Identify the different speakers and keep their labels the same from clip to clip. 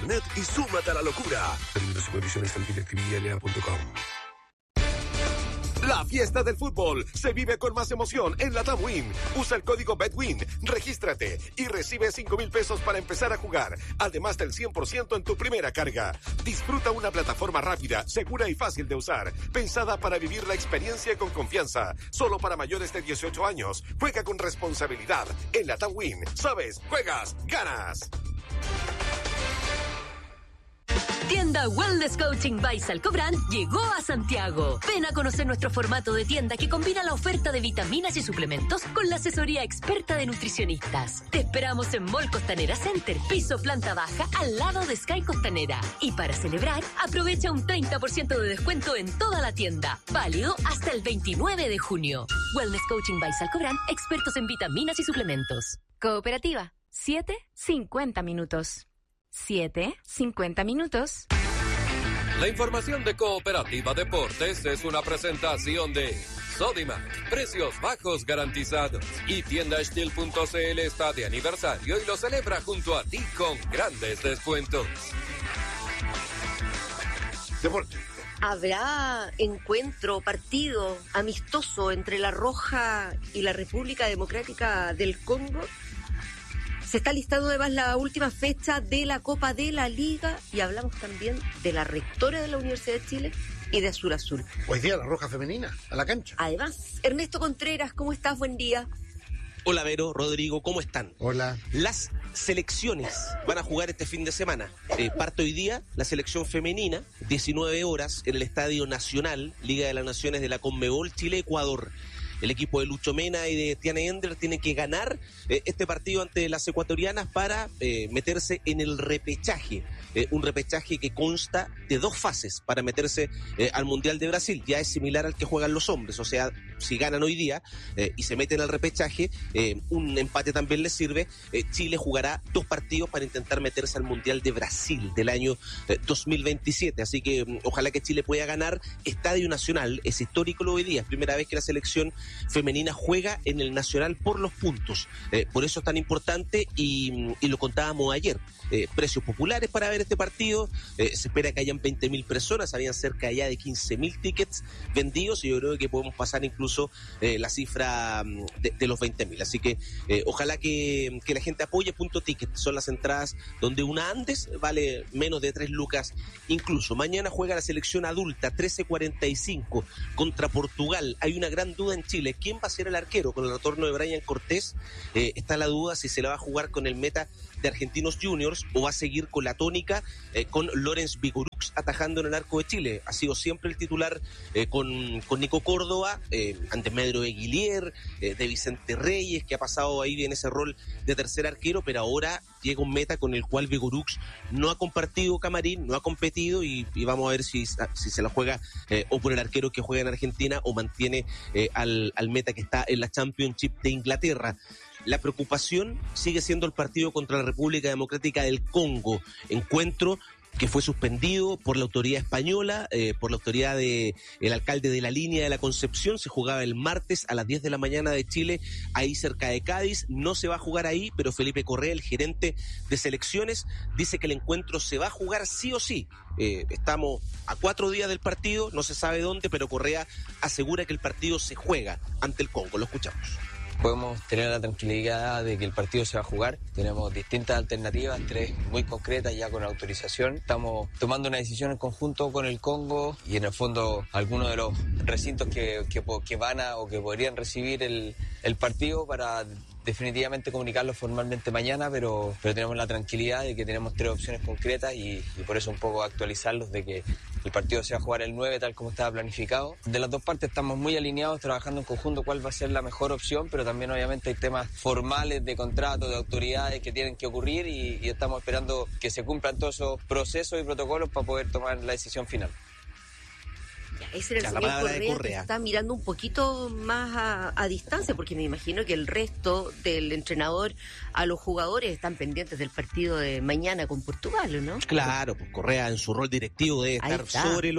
Speaker 1: internet y súmate a la locura. Términos y condiciones en DirecTV.com. La fiesta del fútbol se vive con más emoción en la TAMWIN. Usa el código BETWIN, regístrate y recibe 5,000 pesos para empezar a jugar, además del 100% en tu primera carga. Disfruta una plataforma rápida, segura y fácil de usar, pensada para vivir la experiencia con confianza. Solo para mayores de 18 años. Juega con responsabilidad. En la TAMWIN, sabes, juegas, ganas.
Speaker 2: Tienda Wellness Coaching by Salcobrand llegó a Santiago. Ven a conocer nuestro formato de tienda que combina la oferta de vitaminas y suplementos con la asesoría experta de nutricionistas. Te esperamos en Mall Costanera Center, piso planta baja, al lado de Sky Costanera. Y para celebrar, aprovecha un 30% de descuento en toda la tienda. Válido hasta el 29 de junio. Wellness Coaching by Salcobrand, expertos en vitaminas y suplementos.
Speaker 3: Cooperativa, 7:50 minutos. 7:50 minutos.
Speaker 4: La información de Cooperativa Deportes es una presentación de Sodimac, precios bajos garantizados. Y tiendaestil.cl está de aniversario y lo celebra junto a ti con grandes descuentos.
Speaker 5: Deporte.
Speaker 6: ¿Habrá partido amistoso entre La Roja y la República Democrática del Congo? Se está listando además la última fecha de la Copa de la Liga y hablamos también de la rectora de la Universidad de Chile y de Azul Azul.
Speaker 5: Hoy día la Roja femenina, a la cancha.
Speaker 6: Además, Ernesto Contreras, ¿cómo estás? Buen día.
Speaker 7: Hola Vero, Rodrigo, ¿cómo están?
Speaker 5: Hola.
Speaker 7: Las selecciones van a jugar este fin de semana. Parte hoy día la selección femenina, 19 horas en el Estadio Nacional, Liga de las Naciones de la Conmebol, Chile-Ecuador. El equipo de Lucho Mena y de Tiana Ender tiene que ganar este partido ante las ecuatorianas para meterse en el repechaje. Un repechaje que consta de 2 fases para meterse al Mundial de Brasil. Ya es similar al que juegan los hombres, o sea, si ganan hoy día y se meten al repechaje, un empate también les sirve. Chile jugará 2 partidos para intentar meterse al Mundial de Brasil del año 2027. Así que ojalá que Chile pueda ganar. Estadio Nacional es histórico lo hoy día, es primera vez que la selección femenina juega en el Nacional por los puntos. Por eso es tan importante y lo contábamos ayer. Precios populares para ver este partido. Se espera que hayan 20.000 personas, habían cerca ya de 15.000 tickets vendidos y yo creo que podemos pasar incluso la cifra de los 20.000. Así que ojalá que la gente apoye. Punto Ticket son las entradas donde una Andes vale menos de 3 lucas incluso. Mañana juega la selección adulta 13:45 contra Portugal. Hay una gran duda en Chile. ¿Quién va a ser el arquero? Con el retorno de Brian Cortés está la duda si se la va a jugar con el meta de Argentinos Juniors o va a seguir con la tónica con Lorenz Vigorux atajando en el arco de Chile. Ha sido siempre el titular con Nico Córdoba, ante Medro de Guilier, de Vicente Reyes, que ha pasado ahí en ese rol de tercer arquero, pero ahora llega un meta con el cual Vigorux no ha compartido camarín, no ha competido y vamos a ver si se la juega o por el arquero que juega en Argentina o mantiene al meta que está en la Championship de Inglaterra. La preocupación sigue siendo el partido contra la República Democrática del Congo, encuentro que fue suspendido por la autoridad española, por la autoridad del alcalde de la Línea de la Concepción. Se jugaba el martes a las 10 de la mañana de Chile, ahí cerca de Cádiz. No se va a jugar ahí, pero Felipe Correa, el gerente de selecciones, dice que el encuentro se va a jugar sí o sí. Estamos a 4 días del partido, no se sabe dónde, pero Correa asegura que el partido se juega ante el Congo. Lo escuchamos.
Speaker 8: Podemos tener la tranquilidad de que el partido se va a jugar. Tenemos distintas alternativas, 3 muy concretas ya con autorización. Estamos tomando una decisión en conjunto con el Congo y en el fondo algunos de los recintos que van a o que podrían recibir el partido para definitivamente comunicarlo formalmente mañana, pero tenemos la tranquilidad de que tenemos 3 opciones concretas y por eso un poco actualizarlos de que el partido se va a jugar el 9 tal como estaba planificado. De las 2 partes estamos muy alineados, trabajando en conjunto cuál va a ser la mejor opción, pero también obviamente hay temas formales de contrato, de autoridades que tienen que ocurrir y estamos esperando que se cumplan todos esos procesos y protocolos para poder tomar la decisión final.
Speaker 6: Ese era el señor Correa que está mirando un poquito más a distancia, porque me imagino que el resto del entrenador a los jugadores están pendientes del partido de mañana con Portugal, ¿no?
Speaker 7: Claro, pues Correa en su rol directivo debe estar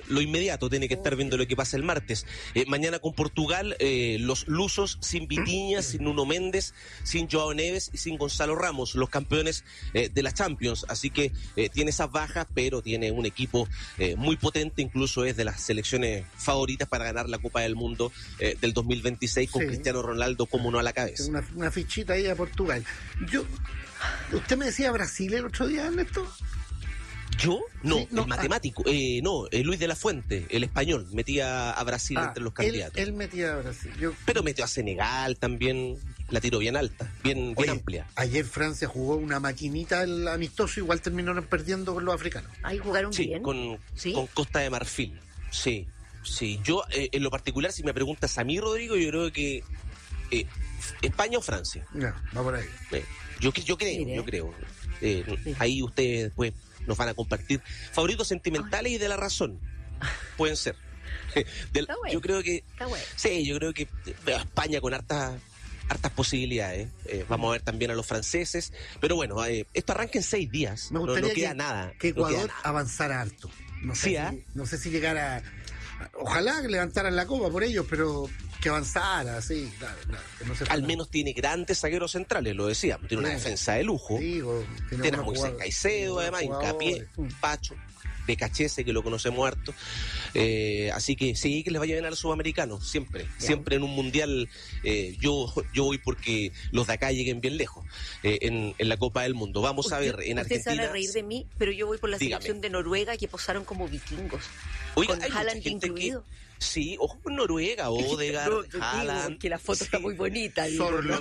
Speaker 7: lo inmediato, tiene que estar viendo lo que pasa el martes. Mañana con Portugal, los lusos sin Vitinha, sin Nuno Méndez, sin Joao Neves y sin Gonzalo Ramos, los campeones de la Champions. Así que tiene esas bajas, pero tiene un equipo muy potente, incluso es de las selecciones favoritas para ganar la Copa del Mundo del 2026 con Cristiano Ronaldo como no a la cabeza.
Speaker 5: Una fichita ahí a Portugal. ¿Usted me decía Brasil el otro día, Ernesto?
Speaker 7: ¿Yo? No,
Speaker 5: Sí, no,
Speaker 7: el matemático. Luis de la Fuente, el español, metía a Brasil entre los candidatos.
Speaker 5: Él metía a Brasil.
Speaker 7: Pero metió a Senegal también, la tiró bien alta, bien amplia.
Speaker 5: Ayer Francia jugó una maquinita el amistoso, igual terminaron perdiendo con los africanos.
Speaker 6: Ahí jugaron bien.
Speaker 7: Con Costa de Marfil. Sí. Yo, en lo particular, si me preguntas a mí, Rodrigo, yo creo que España o Francia.
Speaker 5: No, va por ahí.
Speaker 7: Yo creo. Ahí ustedes después nos van a compartir favoritos sentimentales y de la razón. Pueden ser.
Speaker 6: Está bueno.
Speaker 7: Yo creo que
Speaker 6: Está bueno.
Speaker 7: sí, yo creo que veo a España con hartas posibilidades. Vamos a ver también a los franceses. Pero bueno, esto arranca en 6 días.
Speaker 5: Me gustaría
Speaker 7: no queda nada.
Speaker 5: que Ecuador
Speaker 7: no queda nada.
Speaker 5: avanzara harto. No sé,
Speaker 7: Sí,
Speaker 5: no sé si llegara. Ojalá que levantaran la copa por ellos, pero que avanzara, sí, claro, que no se
Speaker 7: Al menos tiene grandes zagueros centrales, lo decíamos. Tiene una defensa de lujo.
Speaker 5: Digo,
Speaker 7: Tiene a Moisés Caicedo, además, Hincapié, Pacho, Becachese, que lo conocemos harto. Así que sí, que les vaya bien a los sudamericanos, siempre en un mundial. Yo voy porque los de acá lleguen bien lejos en la Copa del Mundo. Vamos a ver, en Argentina.
Speaker 6: Ustedes van a reír de mí, pero yo voy por la
Speaker 7: Dígame.
Speaker 6: selección de Noruega, que posaron como vikingos.
Speaker 7: Oiga,
Speaker 6: con
Speaker 7: hay mucha
Speaker 6: Haaland
Speaker 7: gente
Speaker 6: incluido.
Speaker 7: Sí, ojo con Noruega, Odegaard,
Speaker 6: No,
Speaker 7: Haaland.
Speaker 6: que la foto está muy bonita. digo,
Speaker 5: Sorlo.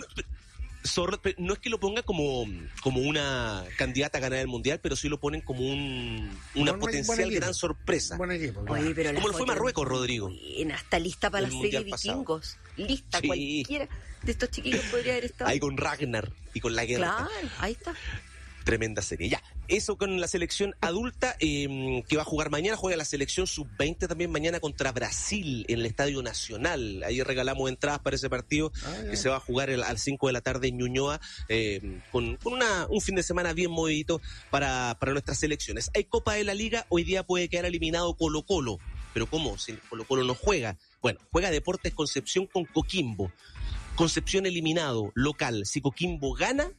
Speaker 7: No es que lo ponga como una candidata a ganar el mundial, pero sí lo ponen como una potencial
Speaker 5: buen equipo.
Speaker 7: gran sorpresa.
Speaker 5: Buen equipo.
Speaker 6: Oye, pero la
Speaker 7: ¿Cómo lo fue
Speaker 6: foto
Speaker 7: Marruecos,
Speaker 6: es
Speaker 7: Rodrigo?
Speaker 6: buena, está lista para
Speaker 7: El
Speaker 6: la serie
Speaker 7: mundial pasado.
Speaker 6: vikingos. Lista,
Speaker 7: Sí.
Speaker 6: cualquiera de estos chiquillos podría haber estado.
Speaker 7: Ahí con Ragnar y con la guerra.
Speaker 6: Claro, ahí está.
Speaker 7: Tremenda serie. Ya, eso con la selección adulta que va a jugar mañana. Juega la selección sub-20 también mañana contra Brasil en el Estadio Nacional. Ahí regalamos entradas para ese partido que se va a jugar al 5 de la tarde en Ñuñoa con un fin de semana bien movidito para nuestras selecciones. Hay Copa de la Liga. Hoy día puede quedar eliminado Colo-Colo. ¿Pero cómo? Si Colo-Colo no juega. Bueno, juega Deportes Concepción con Coquimbo. Concepción eliminado, local. Si Coquimbo gana,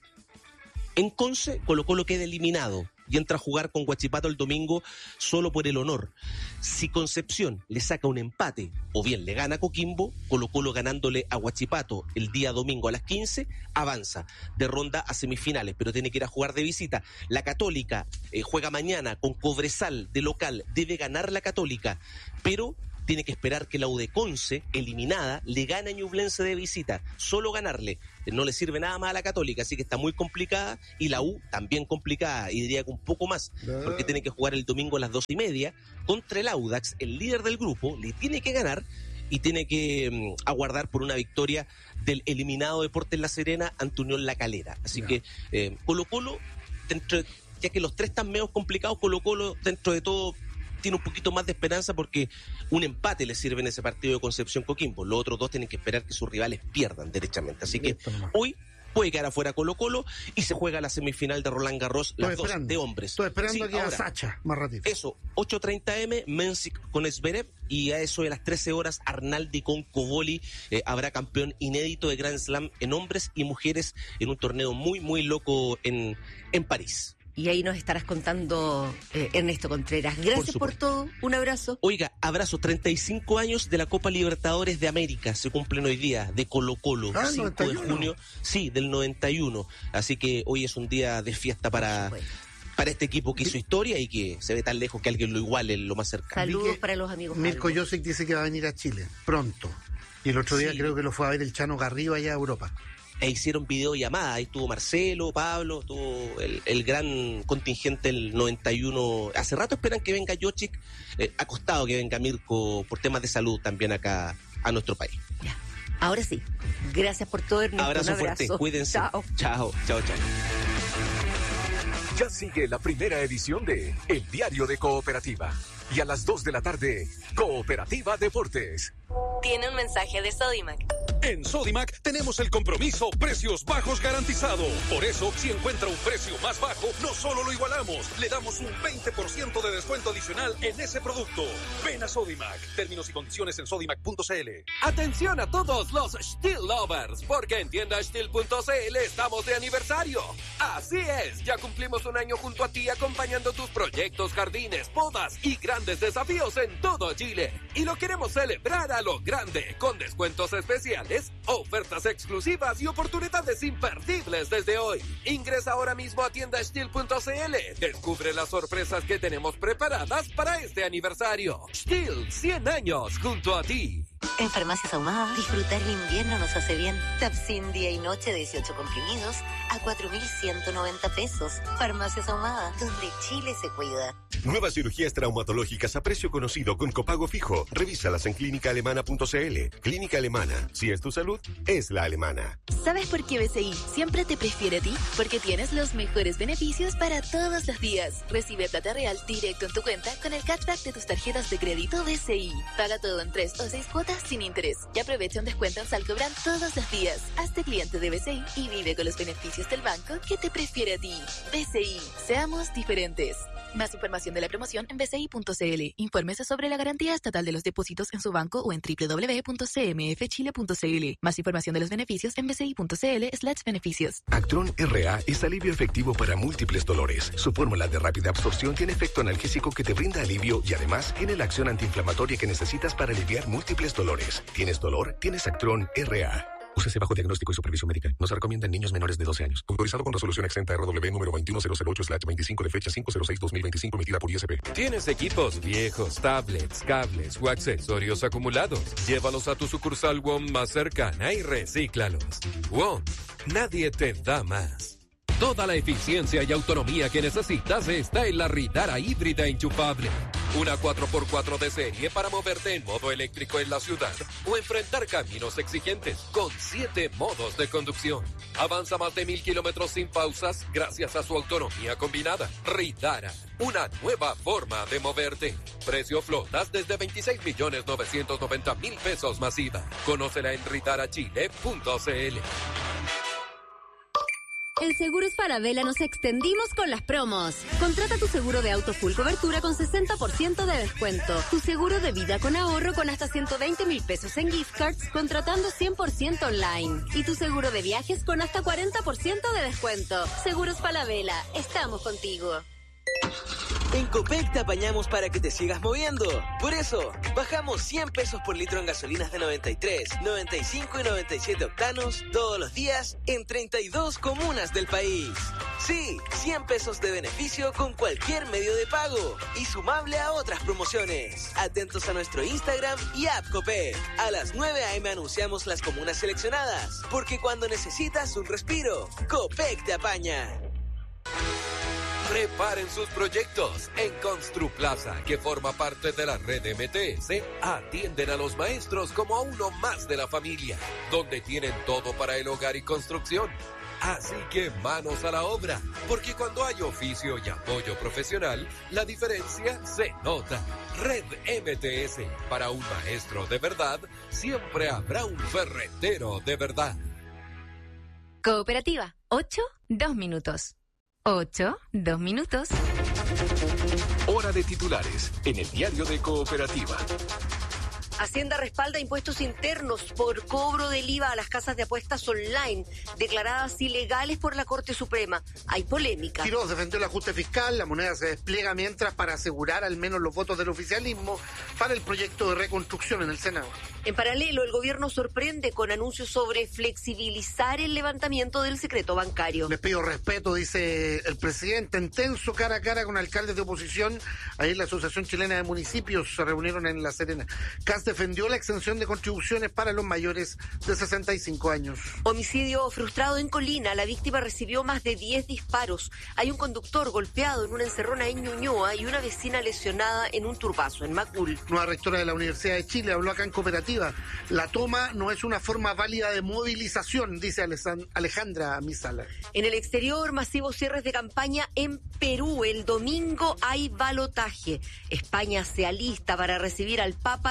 Speaker 7: en Conce, Colo-Colo queda eliminado y entra a jugar con Huachipato el domingo solo por el honor. Si Concepción le saca un empate o bien le gana a Coquimbo, Colo-Colo ganándole a Huachipato el día domingo a las 15, avanza de ronda a semifinales, pero tiene que ir a jugar de visita. La Católica juega mañana con Cobresal de local, debe ganar la Católica, pero tiene que esperar que la U de Conce, eliminada, le gane a Ñublense de visita. Solo ganarle. No le sirve nada más a la Católica, así que está muy complicada. Y la U también complicada, y diría que un poco más, porque tiene que jugar el domingo a las 2:30 contra el Audax, el líder del grupo, le tiene que ganar y tiene que aguardar por una victoria del eliminado Deportes La Serena ante Unión La Calera. Así que Colo-Colo, ya que los tres están medio complicados, Colo-Colo dentro de todo tiene un poquito más de esperanza porque un empate le sirve en ese partido de Concepción Coquimbo. Los otros dos tienen que esperar que sus rivales pierdan derechamente. Así que hoy puede quedar afuera Colo-Colo y se juega la semifinal de Roland Garros, las dos de hombres.
Speaker 5: Estoy esperando aquí a Sacha más ratito.
Speaker 7: Eso, 8:30 M, Mensik con Zverev, y a eso de las 13 horas, Arnaldi con Coboli. Habrá campeón inédito de Grand Slam en hombres y mujeres en un torneo muy, muy loco en París.
Speaker 6: Y ahí nos estarás contando, Ernesto Contreras. Gracias por todo. Un abrazo.
Speaker 7: Oiga, abrazo. 35 años de la Copa Libertadores de América se cumplen hoy día, de Colo-Colo. 5
Speaker 5: 91.
Speaker 7: de junio, sí, del 91. Así que hoy es un día de fiesta para este equipo que hizo historia y que se ve tan lejos que alguien lo iguale en lo más cercano.
Speaker 6: Saludos para los amigos.
Speaker 5: Mirko Josic dice que va a venir a Chile pronto. Y el otro día creo que lo fue a ver el Chano Garrido allá a Europa.
Speaker 7: E hicieron videollamada, ahí estuvo Marcelo, Pablo, estuvo el gran contingente del 91. Hace rato esperan que venga Josic, ha costado que venga Mirko por temas de salud también acá a nuestro país.
Speaker 6: Ya. Ahora sí, gracias por todo, Ernesto.
Speaker 7: Abrazo
Speaker 6: un abrazo
Speaker 7: fuerte, cuídense.
Speaker 6: Chao.
Speaker 7: Chao.
Speaker 1: Ya sigue la primera edición de El Diario de Cooperativa. Y a las 2 de la tarde, Cooperativa Deportes.
Speaker 2: Tiene un mensaje de Sodimac.
Speaker 9: En Sodimac tenemos el compromiso precios bajos garantizado. Por eso, si encuentra un precio más bajo, no solo lo igualamos, le damos un 20% de descuento adicional en ese producto. Ven a Sodimac. Términos y condiciones en sodimac.cl.
Speaker 4: Atención a todos los Stihl lovers, porque en tiendastihl.cl estamos de aniversario. Así es, ya cumplimos un año junto a ti acompañando tus proyectos, jardines, podas y grandes desafíos en todo Chile. Y lo queremos celebrar a lo grande, con descuentos especiales, ofertas exclusivas y oportunidades imperdibles desde hoy. Ingresa ahora mismo a tiendastihl.cl. Descubre las sorpresas que tenemos preparadas para este aniversario. Stihl, 100 años junto a ti.
Speaker 10: En Farmacias Ahumada, disfrutar el invierno nos hace bien. Tapsin día y noche 18 comprimidos a 4.190 pesos. Farmacias Ahumada, donde Chile se cuida.
Speaker 1: Nuevas cirugías traumatológicas a precio conocido con copago fijo. Revísalas en clínicaalemana.cl. Clínica Alemana. Si es tu salud, es la alemana.
Speaker 11: ¿Sabes por qué BCI siempre te prefiere a ti? Porque tienes los mejores beneficios para todos los días. Recibe plata real directo en tu cuenta con el cashback de tus tarjetas de crédito BCI. Paga todo en 3 o 6 cuotas sin interés. Y aprovecha un descuento en Salcobran todos los días. Hazte cliente de BCI y vive con los beneficios del banco que te prefiere a ti. BCI. Seamos diferentes. Más información de la promoción en bci.cl. Infórmese sobre la garantía estatal de los depósitos en su banco o en www.cmfchile.cl. Más información de los beneficios en bci.cl/beneficios.
Speaker 12: Actron RA es alivio efectivo para múltiples dolores. Su fórmula de rápida absorción tiene efecto analgésico que te brinda alivio y además tiene la acción antiinflamatoria que necesitas para aliviar múltiples dolores. ¿Tienes dolor? Tienes Actron RA. Úsese bajo diagnóstico y supervisión médica. No se recomienda en niños menores de 12 años. Autorizado con resolución exenta RW número 21008/25 de fecha 506/2025 emitida por ISP.
Speaker 4: ¿Tienes equipos viejos, tablets, cables o accesorios acumulados? Llévalos a tu sucursal WOM más cercana y recíclalos. WOM, nadie te da más. Toda la eficiencia y autonomía que necesitas está en la Ritara híbrida enchufable. Una 4x4 de serie para moverte en modo eléctrico en la ciudad o enfrentar caminos exigentes con 7 modos de conducción. Avanza más de 1.000 kilómetros sin pausas gracias a su autonomía combinada. Ritara, una nueva forma de moverte. Precio flotas desde 26.990.000 pesos masiva. Conócela en ritarachile.cl.
Speaker 13: En Seguros Falabella nos extendimos con las promos. Contrata tu seguro de auto full cobertura con 60% de descuento. Tu seguro de vida con ahorro con hasta 120.000 pesos en gift cards contratando 100% online. Y tu seguro de viajes con hasta 40% de descuento. Seguros Falabella, estamos contigo.
Speaker 14: En Copec te apañamos para que te sigas moviendo. Por eso, bajamos 100 pesos por litro en gasolinas de 93, 95 y 97 octanos todos los días en 32 comunas del país. Sí, 100 pesos de beneficio con cualquier medio de pago y sumable a otras promociones. Atentos a nuestro Instagram y app Copec. A las 9 a.m. anunciamos las comunas seleccionadas, porque cuando necesitas un respiro, Copec te apaña.
Speaker 4: Preparen sus proyectos. En Construplaza, que forma parte de la red MTS, atienden a los maestros como a uno más de la familia, donde tienen todo para el hogar y construcción. Así que manos a la obra, porque cuando hay oficio y apoyo profesional, la diferencia se nota. Red MTS, para un maestro de verdad, siempre habrá un ferretero de verdad.
Speaker 3: Cooperativa, 8, 2 minutos. 8, 2 minutos.
Speaker 12: Hora de titulares en el diario de Cooperativa.
Speaker 6: Hacienda respalda impuestos internos por cobro del IVA a las casas de apuestas online, declaradas ilegales por la Corte Suprema. Hay polémica.
Speaker 5: Quiroz defendió el ajuste fiscal, la moneda se despliega mientras para asegurar al menos los votos del oficialismo para el proyecto de reconstrucción en el Senado.
Speaker 6: En paralelo, el gobierno sorprende con anuncios sobre flexibilizar el levantamiento del secreto bancario.
Speaker 5: Les pido respeto, dice el presidente, en tenso cara a cara con alcaldes de oposición. Ayer la Asociación Chilena de Municipios se reunieron en La Serena. Defendió la exención de contribuciones para los mayores de 65 años.
Speaker 6: Homicidio frustrado en Colina. La víctima recibió más de 10 disparos. Hay un conductor golpeado en una encerrona en Ñuñoa y una vecina lesionada en un turbazo en Macul.
Speaker 5: Nueva rectora de la Universidad de Chile habló acá en Cooperativa. La toma no es una forma válida de movilización, dice Alejandra Misala.
Speaker 6: En el exterior, masivos cierres de campaña en Perú. El domingo hay balotaje. España se alista para recibir al Papa León XIV.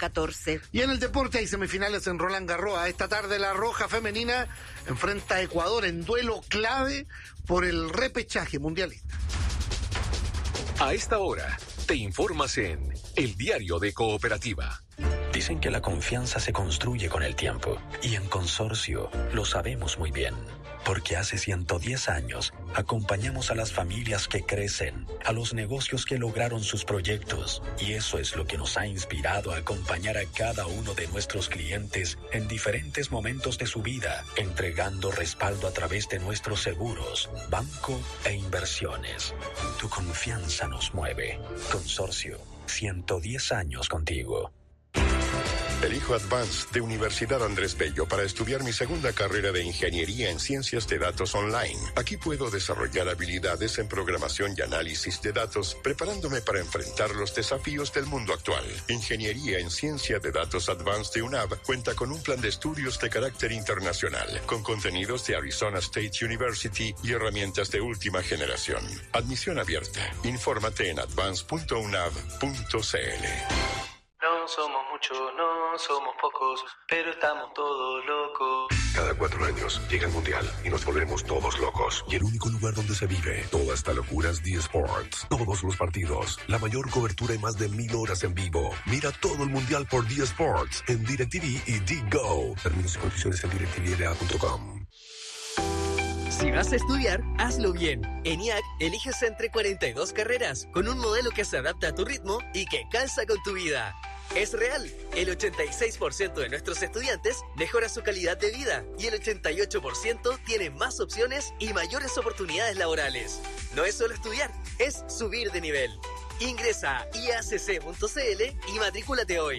Speaker 6: 14.
Speaker 5: Y en el deporte hay semifinales en Roland Garros. Esta tarde la Roja femenina enfrenta a Ecuador en duelo clave por el repechaje mundialista.
Speaker 9: A esta hora, te informas en El Diario de Cooperativa.
Speaker 15: Dicen que la confianza se construye con el tiempo, y en Consorcio lo sabemos muy bien, porque hace 110 años acompañamos a las familias que crecen, a los negocios que lograron sus proyectos, y eso es lo que nos ha inspirado a acompañar a cada uno de nuestros clientes en diferentes momentos de su vida, entregando respaldo a través de nuestros seguros, banco e inversiones. Tu confianza nos mueve. Consorcio, 110 años contigo.
Speaker 1: Elijo Advanced de Universidad Andrés Bello para estudiar mi segunda carrera de Ingeniería en Ciencias de Datos Online. Aquí puedo desarrollar habilidades en programación y análisis de datos, preparándome para enfrentar los desafíos del mundo actual. Ingeniería en Ciencia de Datos Advanced de UNAV cuenta con un plan de estudios de carácter internacional, con contenidos de Arizona State University y herramientas de última generación. Admisión abierta. Infórmate en advance.unav.cl.
Speaker 16: No somos muchos, no somos pocos, pero estamos todos locos.
Speaker 12: Cada 4 años llega el Mundial y nos volvemos todos locos. Y el único lugar donde se vive toda esta locura es D Sports. Todos los partidos, la mayor cobertura y más de 1000 horas en vivo. Mira todo el Mundial por D Sports en DirecTV y D-Go. Términos y condiciones en directvla.com.
Speaker 14: Si vas a estudiar, hazlo bien. En IAC, eliges entre 42 carreras, con un modelo que se adapta a tu ritmo y que calza con tu vida. Es real, el 86% de nuestros estudiantes mejora su calidad de vida y el 88% tiene más opciones y mayores oportunidades laborales. No es solo estudiar, es subir de nivel. Ingresa a iacc.cl y matrículate hoy.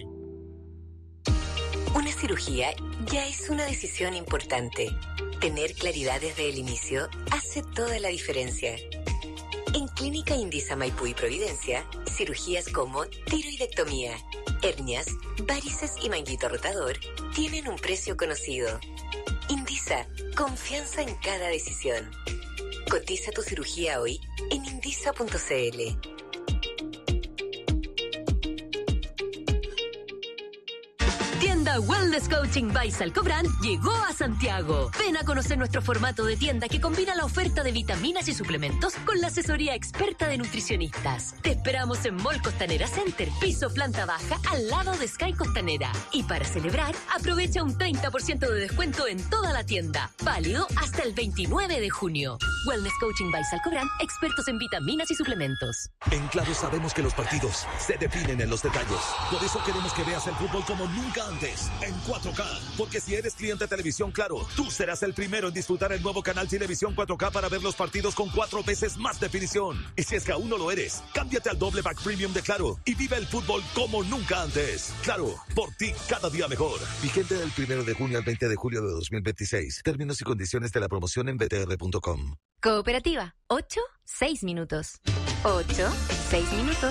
Speaker 2: Una cirugía ya es una decisión importante. Tener claridad desde el inicio hace toda la diferencia. En Clínica Indisa Maipú y Providencia, cirugías como tiroidectomía, hernias, varices y manguito rotador tienen un precio conocido. Indisa, confianza en cada decisión. Cotiza tu cirugía hoy en indisa.cl. Tienda Wellness Coaching by Salcobrand llegó a Santiago. Ven a conocer nuestro formato de tienda que combina la oferta de vitaminas y suplementos con la asesoría experta de nutricionistas. Te esperamos en Mall Costanera Center, piso planta baja, al lado de Sky Costanera. Y para celebrar, aprovecha un 30% de descuento en toda la tienda. Válido hasta el 29 de junio. Wellness Coaching by Salcobrand, expertos en vitaminas y suplementos.
Speaker 17: En Claro sabemos que los partidos se definen en los detalles. Por eso queremos que veas el fútbol como nunca antes, en 4K, porque si eres cliente de Televisión Claro, tú serás el primero en disfrutar el nuevo canal Televisión 4K para ver los partidos con 4 veces más definición. Y si es que aún no lo eres, cámbiate al doble pack premium de Claro y vive el fútbol como nunca antes. Claro, por ti cada día mejor.
Speaker 18: Vigente del 1 de junio al 20 de julio de 2026. Términos y condiciones de la promoción en btr.com.
Speaker 3: Cooperativa, 8-6 minutos. 8-6 minutos.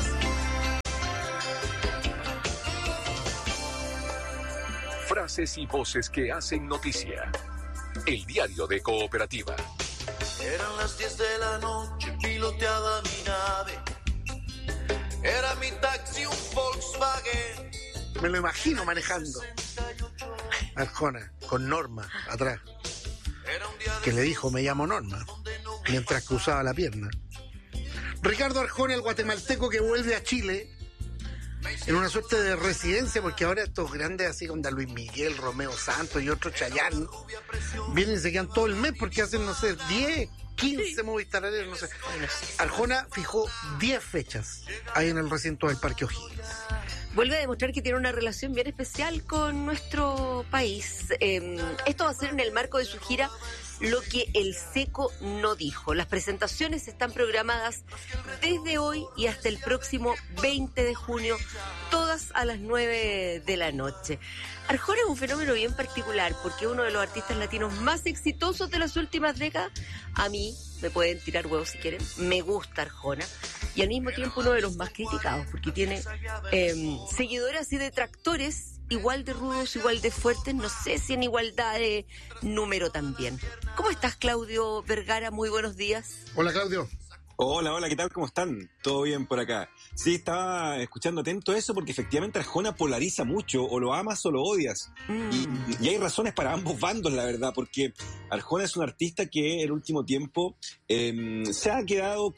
Speaker 9: Frases y voces que hacen noticia. El Diario de Cooperativa.
Speaker 19: Eran las 10 de la noche, piloteaba mi nave. Era mi taxi, un Volkswagen.
Speaker 5: Me lo imagino manejando. Arjona, con Norma atrás. Que le dijo, me llamo Norma, mientras cruzaba la pierna. Ricardo Arjona, el guatemalteco que vuelve a Chile en una suerte de residencia, porque ahora estos grandes así como Luis Miguel, Romeo Santos y otros Chayanne vienen y se quedan todo el mes porque hacen, no sé, 10, 15 Movistar Arena, no sé. Arjona fijó 10 fechas ahí en el recinto del Parque O'Higgins.
Speaker 6: Vuelve a demostrar que tiene una relación bien especial con nuestro país. Esto va a ser en el marco de su gira Lo que el Seco no dijo. Las presentaciones están programadas desde hoy y hasta el próximo 20 de junio, todas a las 9 de la noche. Arjona es un fenómeno bien particular porque es uno de los artistas latinos más exitosos de las últimas décadas. A mí, me pueden tirar huevos si quieren, me gusta Arjona. Y al mismo tiempo uno de los más criticados porque tiene seguidores y detractores igual de rudos, igual de fuertes, no sé si en igualdad de número también. ¿Cómo estás, Claudio Vergara? Muy buenos días.
Speaker 5: Hola, Claudio.
Speaker 20: Hola, ¿qué tal? ¿Cómo están? ¿Todo bien por acá? Sí, estaba escuchando atento a eso porque efectivamente Arjona polariza mucho, o lo amas o lo odias. Y hay razones para ambos bandos, la verdad, porque Arjona es un artista que en el último tiempo se ha quedado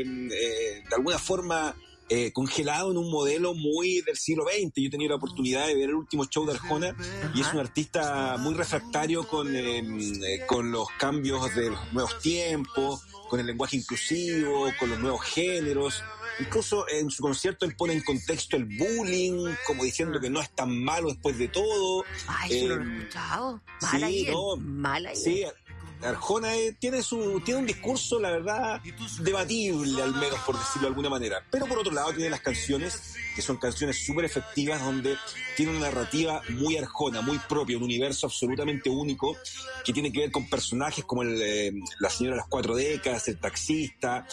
Speaker 20: de alguna forma congelado en un modelo muy del siglo XX. Yo he tenido la oportunidad de ver el último show de Arjona y es un artista muy refractario con los cambios de los nuevos tiempos, con el lenguaje inclusivo, con los nuevos géneros. Incluso en su concierto él pone en contexto el bullying, como diciendo que no es tan malo después de todo.
Speaker 6: Ay, eso no lo he escuchado. Mal ahí.
Speaker 20: Sí, Arjona tiene un discurso, la verdad, debatible, al menos por decirlo de alguna manera. Pero por otro lado tiene las canciones, que son canciones súper efectivas, donde tiene una narrativa muy Arjona, muy propia, un universo absolutamente único, que tiene que ver con personajes como la señora de las 4 décadas, el taxista,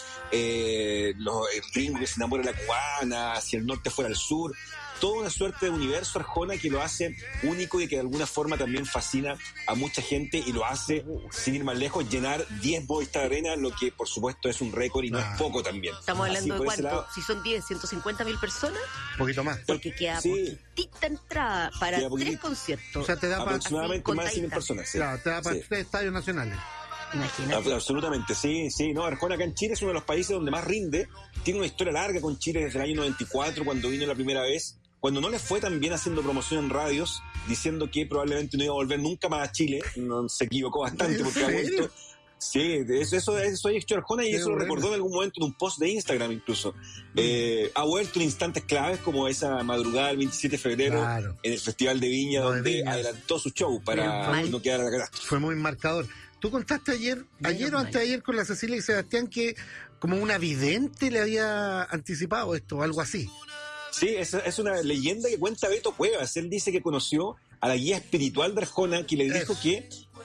Speaker 20: el gringo que se enamora de la cubana, si el norte fuera el sur. Toda una suerte de universo Arjona que lo hace único y que de alguna forma también fascina a mucha gente y lo hace, sin ir más lejos, llenar 10 Movistar Arena, lo que por supuesto es un récord y no es poco también.
Speaker 6: Estamos hablando de cuánto, si son 10, 150.000 personas.
Speaker 5: Un poquito más.
Speaker 6: Porque queda poquitita entrada para 3 conciertos.
Speaker 5: O sea, te da
Speaker 20: aproximadamente más de 100.000 personas. Sí.
Speaker 5: Claro, te da para 3 estadios nacionales.
Speaker 6: Imagínate.
Speaker 20: Absolutamente, sí. No, Arjona acá en Chile es uno de los países donde más rinde. Tiene una historia larga con Chile desde el año 94, cuando vino la primera vez. Cuando no le fue tan bien haciendo promoción en radios, diciendo que probablemente no iba a volver nunca más a Chile, no, se equivocó bastante porque ha vuelto. Sí, eso es hecho Arjona y eso lo recordó en algún momento en un post de Instagram incluso. Ha vuelto en instantes claves como esa madrugada del 27 de febrero en el Festival de Viña, donde adelantó su show para no quedar a la catástrofe.
Speaker 5: Fue muy marcador. Tú contaste ayer o antes de ayer con la Cecilia y Sebastián que como una vidente le había anticipado esto, algo así.
Speaker 20: Sí, es una leyenda que cuenta Beto Cuevas. Él dice que conoció a la guía espiritual de Arjona, que le dijo que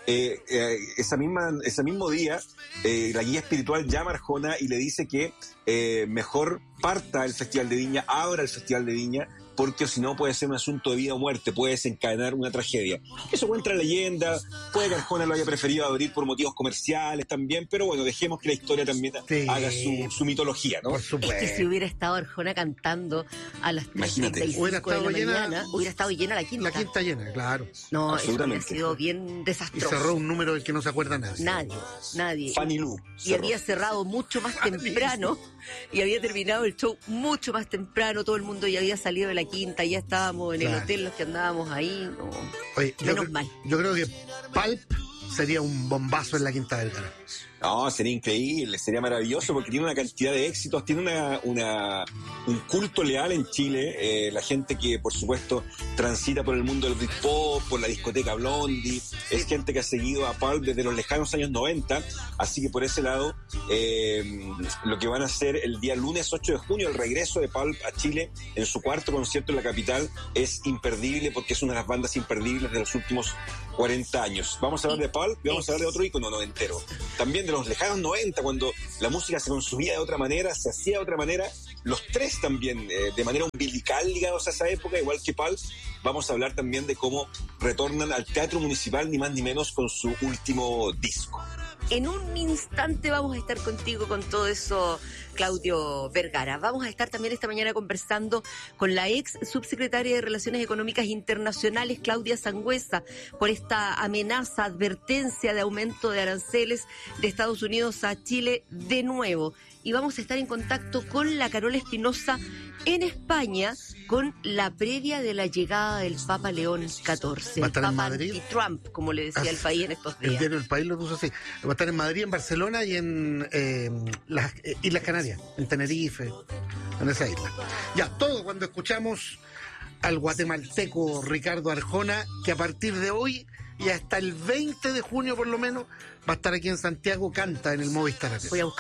Speaker 20: ese mismo día la guía espiritual llama a Arjona y le dice que mejor parta el Festival de Viña, abra el Festival de Viña, porque si no puede ser un asunto de vida o muerte, puede desencadenar una tragedia. Eso cuenta la leyenda, puede que Arjona lo haya preferido abrir por motivos comerciales también, pero bueno, dejemos que la historia también haga su mitología, ¿no?
Speaker 5: Por supuesto.
Speaker 6: Es que si hubiera estado Arjona cantando a las 3:35 de la mañana, hubiera estado llena la quinta.
Speaker 5: La quinta llena, claro.
Speaker 6: No, eso habría sido bien desastroso.
Speaker 5: Y cerró un número del que no se acuerda
Speaker 6: nadie.
Speaker 20: Fanny Lu.
Speaker 6: Y había cerrado mucho más temprano y había terminado el show mucho más temprano, todo el mundo ya había salido de la quinta, ya estábamos en el hotel los que andábamos ahí. No.
Speaker 5: Oye,
Speaker 6: menos mal.
Speaker 5: Yo creo que Pulp sería un bombazo en la Quinta Vergara.
Speaker 20: No, sería increíble, sería maravilloso porque tiene una cantidad de éxitos, tiene un culto leal en Chile, la gente que por supuesto transita por el mundo del Britpop, por la discoteca Blondie, es gente que ha seguido a Pulp desde los lejanos años 90, así que por ese lado lo que van a hacer el día lunes 8 de junio, el regreso de Pulp a Chile en su 4º concierto en la capital es imperdible porque es una de las bandas imperdibles de los últimos 40 años. Vamos a hablar de Pulp y vamos a hablar de otro ícono noventero, también de los lejanos 90, cuando la música se consumía de otra manera, se hacía de otra manera, los tres también de manera umbilical ligados a esa época, igual que Pulp. Vamos a hablar también de cómo retornan al Teatro Municipal, ni más ni menos, con su último disco.
Speaker 6: En un instante vamos a estar contigo con todo eso, Claudio Vergara. Vamos a estar también esta mañana conversando con la ex subsecretaria de Relaciones Económicas Internacionales, Claudia Sangüesa, por esta amenaza, advertencia de aumento de aranceles de Estados Unidos a Chile de nuevo. Y vamos a estar en contacto con la Carola Espinosa en España con la previa de la llegada del Papa León XIV, el Papa anti-Trump, como le decía el país en estos días.
Speaker 5: El diario El País lo puso así. Va a estar en Madrid, en Barcelona y en las Islas Canarias, en Tenerife, en esa isla. Ya, todo cuando escuchamos al guatemalteco Ricardo Arjona, que a partir de hoy y hasta el 20 de junio por lo menos va a estar aquí en Santiago, canta en el Movistar Arena.